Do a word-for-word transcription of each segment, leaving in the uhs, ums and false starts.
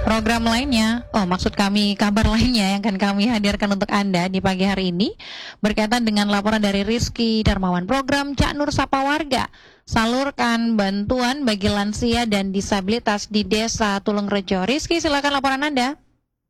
program lainnya, oh maksud kami kabar lainnya yang akan kami hadirkan untuk Anda di pagi hari ini berkaitan dengan laporan dari Rizky Darmawan, program Cak Nur Sapa Warga, salurkan bantuan bagi lansia dan disabilitas di Desa Tulungrejo. Rizky, silakan laporan Anda.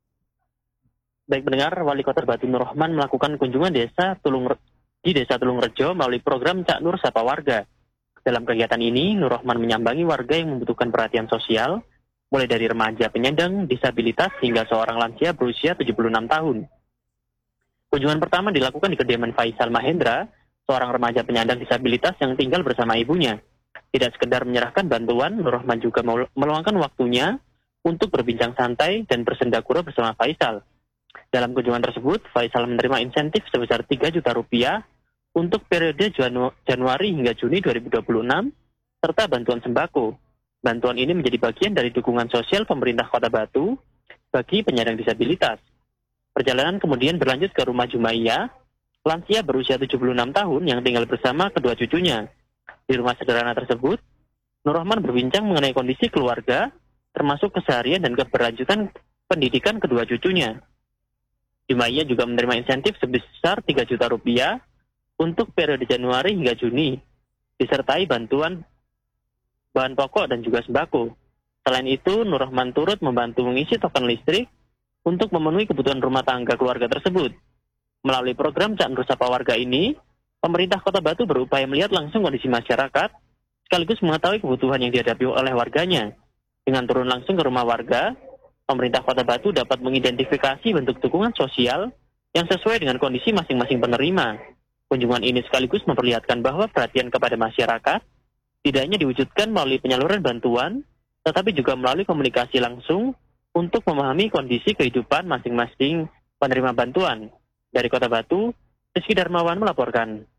Baik pendengar, Wali Kota Batu Nur Rahman melakukan kunjungan desa Tulung di Desa Tulungrejo melalui program Cak Nur Sapa Warga. Dalam kegiatan ini, Nur Rahman menyambangi warga yang membutuhkan perhatian sosial, mulai dari remaja penyandang disabilitas hingga seorang lansia berusia tujuh puluh enam tahun. Kunjungan pertama dilakukan di kediaman Faisal Mahendra, seorang remaja penyandang disabilitas yang tinggal bersama ibunya. Tidak sekedar menyerahkan bantuan, Nur Rahman juga meluangkan waktunya untuk berbincang santai dan bersendakura bersama Faisal. Dalam kunjungan tersebut, Faisal menerima insentif sebesar tiga juta rupiah untuk periode Janu- Januari hingga Juni dua ribu dua puluh enam, serta bantuan sembako. Bantuan ini menjadi bagian dari dukungan sosial pemerintah Kota Batu bagi penyandang disabilitas. Perjalanan kemudian berlanjut ke rumah Jumaiyah, lansia berusia tujuh puluh enam tahun yang tinggal bersama kedua cucunya. Di rumah sederhana tersebut, Nur Rahman berbincang mengenai kondisi keluarga, termasuk keseharian dan keberlanjutan pendidikan kedua cucunya. Jumaiyah juga menerima insentif sebesar tiga juta rupiah untuk periode Januari hingga Juni, disertai bantuan bahan pokok dan juga sembako. Selain itu, Nur Rahman turut membantu mengisi token listrik untuk memenuhi kebutuhan rumah tangga keluarga tersebut. Melalui program Cak Nur Sapa Warga ini, pemerintah Kota Batu berupaya melihat langsung kondisi masyarakat, sekaligus mengetahui kebutuhan yang dihadapi oleh warganya. Dengan turun langsung ke rumah warga, pemerintah Kota Batu dapat mengidentifikasi bentuk dukungan sosial yang sesuai dengan kondisi masing-masing penerima. Kunjungan ini sekaligus memperlihatkan bahwa perhatian kepada masyarakat tidak hanya diwujudkan melalui penyaluran bantuan, tetapi juga melalui komunikasi langsung untuk memahami kondisi kehidupan masing-masing penerima bantuan. Dari Kota Batu, Rizky Darmawan melaporkan.